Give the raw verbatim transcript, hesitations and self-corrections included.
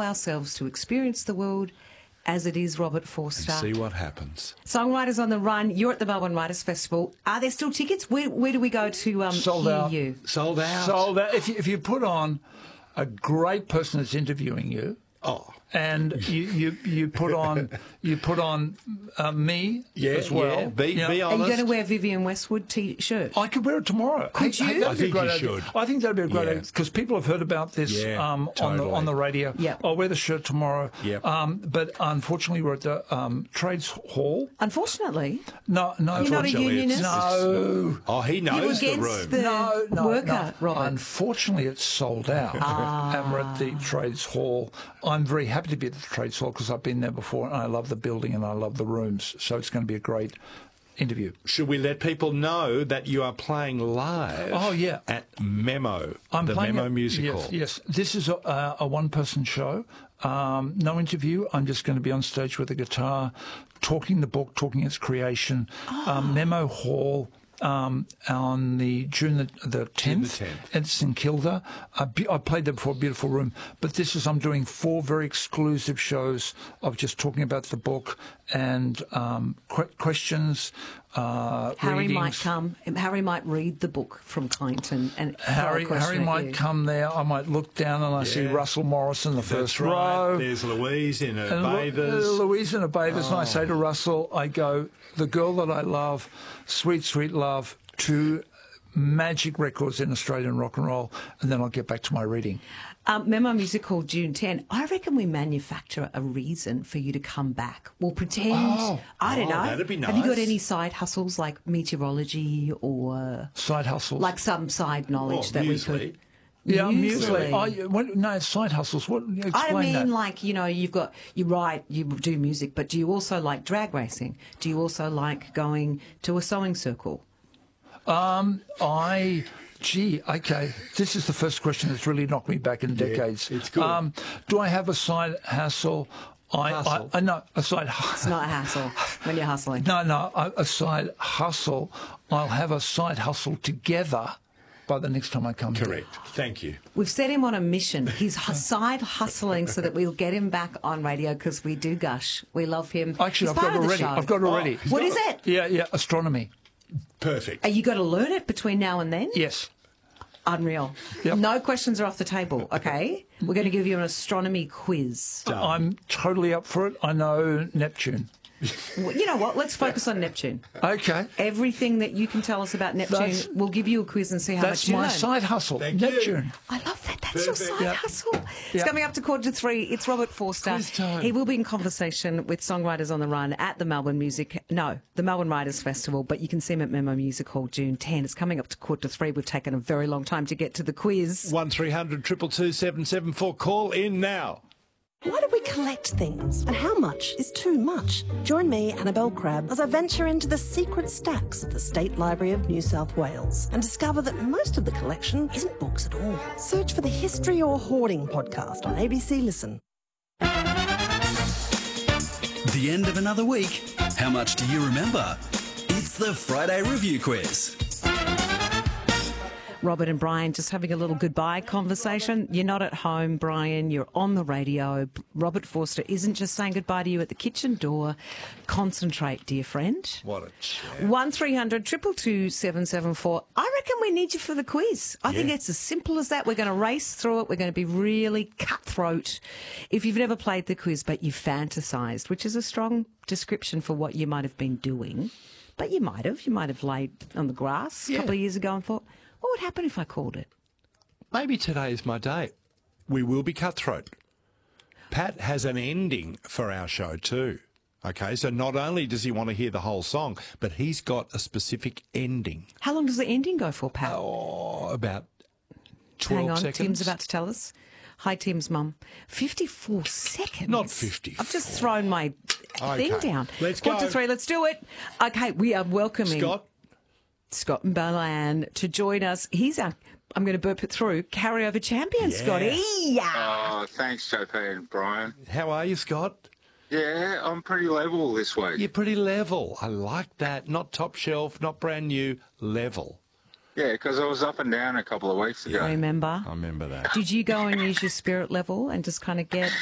ourselves to experience the world as it is, Robert Forster. And see what happens. Songwriters on the Run, you're at the Melbourne Writers Festival. Are there still tickets? Where, where do we go to um, Sold hear out. you? Sold out. Sold out. If you, if you put on a great person that's interviewing you, Oh. and you, you, you put on you put on uh, me Yeah, as well. yeah. Be, You know, be Are honest. you going to wear Vivienne Westwood t-shirt? I could wear it tomorrow. Could Hey, you? hey, that'd I be a think great you idea. should. I think that'd be a great Yeah. idea because people have heard about this Yeah, um, on the totally. on the radio. Yep. I'll wear the shirt tomorrow. Yep. Um, but unfortunately, we're at the um, Trades Hall. Unfortunately, No, no. You're not a Unfortunately, unionist? it's- No. Oh, he you're knows the against room. the No, no, worker, no. Robert. Unfortunately, it's sold out. Ah. And we're at the Trades Hall. I'm very happy to be at the Trades Hall because I've been there before and I love the building and I love the rooms. So it's going to be a great interview. Should we let people know that you are playing live? Oh, yeah. At Memo, I'm the playing Memo it- musical. Yes, yes. This is a, a, a one-person show. Um, no interview. I'm just going to be on stage with a guitar, talking the book, talking its creation. Um, Memo Hall. Um, on the June the, the tenth, tenth. at St Kilda. I, be, I played there before, beautiful room. But this is, I'm doing four very exclusive shows of just talking about the book and um, que- questions, uh, Harry readings. might come. Harry might read the book from Kyneton and throw a Harry, question Harry at might you. come there. I might look down and I see Yeah. Russell Morris in the That's first right. row. There's Louise in her And Lu- bathers. uh, Louise in her bathers. And I say to Russell, I go, the girl that I love, sweet, sweet love, two magic records in Australian rock and roll, and then I'll get back to my reading. Um, Memo Musical June tenth. I reckon we manufacture a reason for you to come back. We'll pretend. Oh. I don't Oh, know. that'd be Have you got nice. any side hustles like meteorology or Side hustles. like some side knowledge Oh, that we muesli. could? yeah, Muesli. muesli. I, what, no, side hustles. What? Explain I don't mean that. like, you know, you've got, you write, you do music, but do you also like drag racing? Do you also like going to a sewing circle? Um, I, gee, okay. This is the first question that's really knocked me back in decades. it's good. Um, do I have a side hustle? I, Hustle? I, I no, a side. It's not a hassle when you're hustling. No, no, a, a side hustle. I'll have a side hustle together by the next time I come here. Correct. Thank you. We've set him on a mission. He's hu- side hustling so that we'll get him back on radio because we do gush. We love him. Actually, He's I've part got it of the already. show. I've got it already. Oh, What is it? Yeah, yeah, astronomy. Perfect. Are you got to learn it between now and then? Yes. Unreal. Yep. No questions are off the table, okay? We're going to give you an astronomy quiz. I'm totally up for it. I know Neptune. Well, you know what? Let's focus on Neptune. Okay. Everything that you can tell us about Neptune, That's- we'll give you a quiz and see how That's much you my learn. side hustle. Thank you. Neptune. I love that. That's your Perfect. side Yep. hustle. It's Yep. coming up to quarter to three. It's Robert Forster. Quiz time. He will be in conversation with Songwriters on the Run at the Melbourne Music, no, the Melbourne Writers Festival, but you can see him at Memo Music Hall June tenth. It's coming up to quarter to three. We've taken a very long time to get to the quiz. One three hundred two two two seven seven four. Call in now. Why do we collect things? And how much is too much? Join me, Annabelle Crabb, as I venture into the secret stacks of the State Library of New South Wales and discover that most of the collection isn't books at all. Search for the History or Hoarding podcast on A B C Listen. The end of another week. How much do you remember? It's the Friday Review Quiz. Robert and Brian just having a little goodbye conversation. You're not at home, Brian. You're on the radio. Robert Forster isn't just saying goodbye to you at the kitchen door. Concentrate, dear friend. What a chat. One three hundred two two two seven seven four. I reckon we need you for the quiz. I think Yeah. it's as simple as that. We're going to race through it. We're going to be really cutthroat. If you've never played the quiz, but you fantasised, which is a strong description for what you might have been doing, but you might have. You might have laid on the grass a Yeah. couple of years ago and thought, what would happen if I called it? Maybe today is my day. We will be cutthroat. Pat has an ending for our show too. Okay, so not only does he want to hear the whole song, but he's got a specific ending. How long does the ending go for, Pat? Oh, about twelve Hang on, seconds. Tim's about to tell us. Hi, Tim's mum. fifty-four seconds. Not fifty. I've just thrown my thing Okay. down. Let's Quarter go. to three, let's do it. Okay, we are welcoming Scott. Scott and Ballan to join us. He's our, I'm going to burp it through, carryover champion, Yeah. Scotty. Yeah. Oh, thanks, J P and Brian. How are you, Scott? Yeah, I'm pretty level this week. You're pretty level. I like that. Not top shelf, not brand new, level. Yeah, because I was up and down a couple of weeks ago. Remember? I remember that. Did you go and use your spirit level and just kind of get